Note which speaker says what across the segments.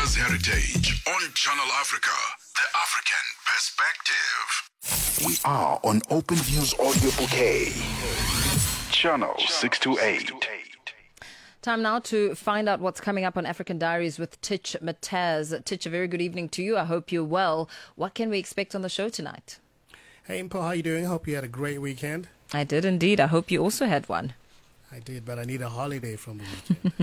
Speaker 1: Africa's heritage on Channel Africa, the African perspective. We are on OpenView's audio bouquet. Channel 628.
Speaker 2: Time now to find out what's coming up on African Diaries with Titch Mataz. Titch, a very good evening to you. I hope you're well. What can we expect on the show tonight?
Speaker 3: Hey, Impo, how you doing? Hope you had a great weekend.
Speaker 2: I did indeed. I hope you also had one.
Speaker 3: I did, but I need a holiday from the weekend.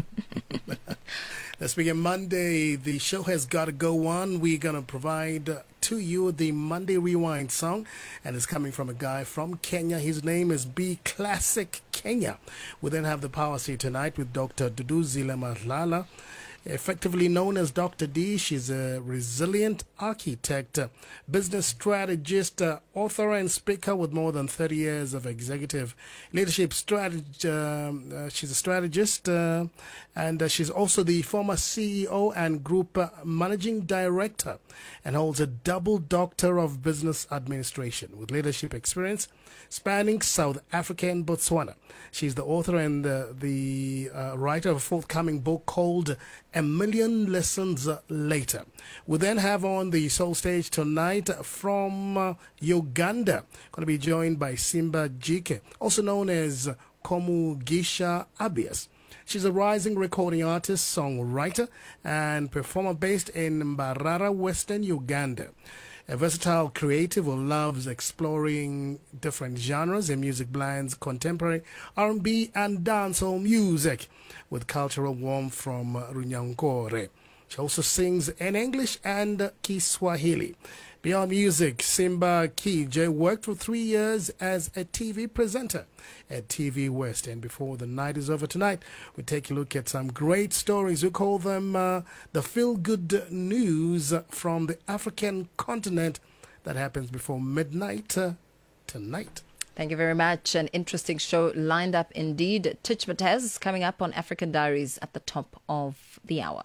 Speaker 3: Let's begin Monday. The show has got to go on. We're going to provide to you the Monday Rewind song, and it's coming from a guy from Kenya. His name is B Classic Kenya. We then have the Power Seat tonight with Dr. Duduzile Malala, effectively known as Dr. D. She's a resilient architect, business strategist, author and speaker with more than 30 years of executive leadership strategy. She's a strategist, and she's also the former CEO and group managing director, and holds a double doctor of business administration with leadership experience spanning South Africa and Botswana. She's the author and the writer of a forthcoming book called A Million Lessons Later. We then have on the soul stage tonight from Uganda, going to be joined by Simba Jike, also known as Komugisha Abias. She's a rising recording artist, songwriter, and performer based in Mbarara, Western Uganda. A versatile creative who loves exploring different genres in music, blends contemporary R&B and dancehall music with cultural warmth from Runyankore. She also sings in English and Kiswahili. Beyond music, Simba Kije worked for 3 years as a TV presenter at TV West. And before the night is over tonight, we take a look at some great stories. We call them the feel-good news from the African continent that happens before midnight tonight.
Speaker 2: Thank you very much. An interesting show lined up indeed. Titch Mataz is coming up on African Diaries at the top of the hour.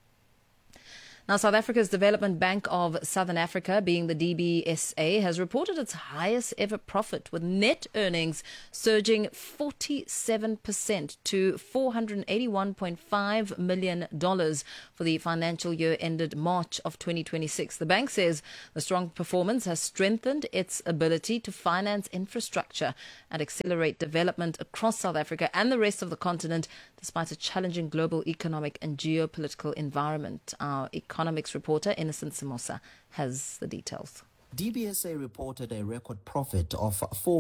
Speaker 2: Now, South Africa's Development Bank of Southern Africa, being the DBSA, has reported its highest ever profit, with net earnings surging 47% to $481.5 million for the financial year ended March of 2026. The bank says the strong performance has strengthened its ability to finance infrastructure and accelerate development across South Africa and the rest of the continent, despite a challenging global economic and geopolitical environment. Our economics reporter, Innocent Simosa, has the details.
Speaker 4: DBSA reported a record profit of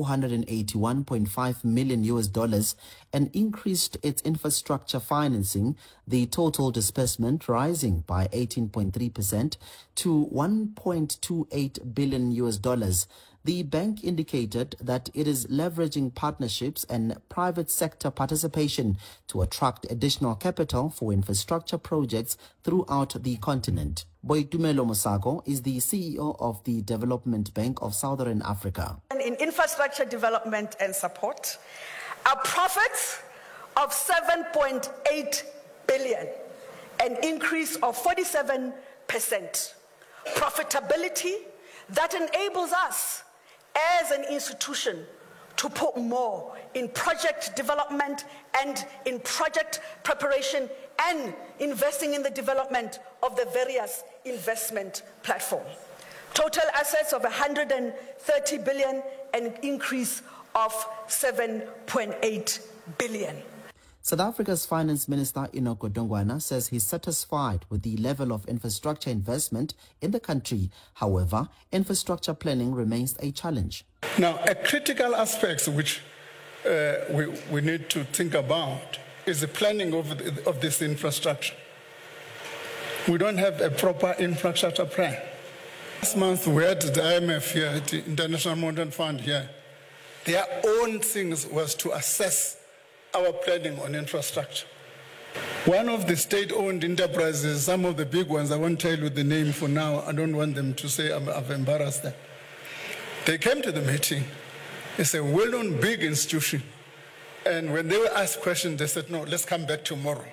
Speaker 4: $481.5 million and increased its infrastructure financing, the total disbursement rising by 18.3% to $1.28 billion. The bank indicated that it is leveraging partnerships and private sector participation to attract additional capital for infrastructure projects throughout the continent. Boitumelo Mosago is the CEO of the Development Bank of Southern Africa.
Speaker 5: In infrastructure development and support, a profit of 7.8 billion, an increase of 47%. Profitability that enables us as an institution to put more in project development and in project preparation and investing in the development of the various investment platforms. Total assets of 130 billion, an increase of 7.8 billion.
Speaker 4: South Africa's Finance Minister Enoch Godongwana says he's satisfied with the level of infrastructure investment in the country. However, infrastructure planning remains a challenge.
Speaker 6: Now, a critical aspect which we need to think about is the planning of this infrastructure. We don't have a proper infrastructure plan. Last month we had the IMF here, at the International Monetary Fund here. Their own things was to assess our planning on infrastructure. One of the state-owned enterprises, some of the big ones, I won't tell you the name for now, I don't want them to say I've embarrassed them. They came to the meeting. It's a well-known big institution. And when they were asked questions, they said, no, let's come back tomorrow.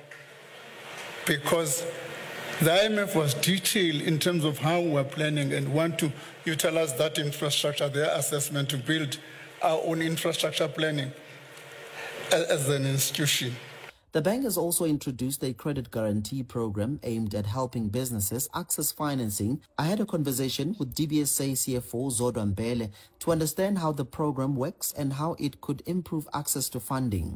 Speaker 6: Because the IMF was detailed in terms of how we're planning and want to utilize that infrastructure, their assessment to build our own infrastructure planning as an institution.
Speaker 4: The bank has also introduced a credit guarantee program aimed at helping businesses access financing. I had a conversation with DBSA CFO Zodwa Mbele to understand how the program works and how it could improve access to funding.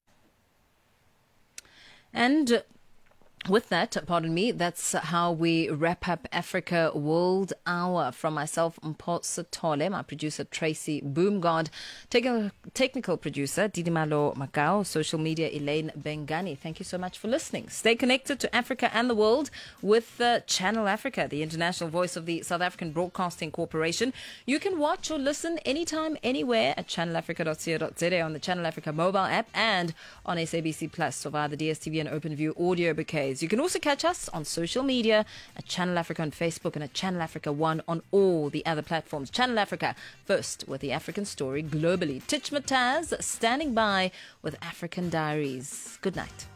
Speaker 2: And with that, pardon me, that's how we wrap up Africa World Hour. From myself, Mpho Sithole, my producer Tracy Boomgard, technical producer Didimalo Macau, social media Elaine Bengani. Thank you so much for listening. Stay connected to Africa and the world with Channel Africa, the international voice of the South African Broadcasting Corporation. You can watch or listen anytime, anywhere at channelafrica.co.za on the Channel Africa mobile app and on SABC Plus, so via the DSTV and OpenView audio bouquets. You can also catch us on social media at Channel Africa on Facebook and at Channel Africa 1 on all the other platforms. Channel Africa, first with the African story globally. Titch Mataz standing by with African Diaries. Good night.